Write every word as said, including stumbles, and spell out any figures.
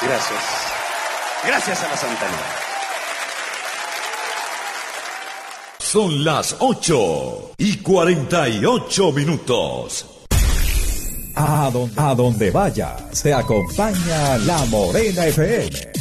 Gracias. Gracias a la Santanera. Son las ocho y cuarenta y ocho minutos. A donde, a donde vaya, se acompaña La Morena F M.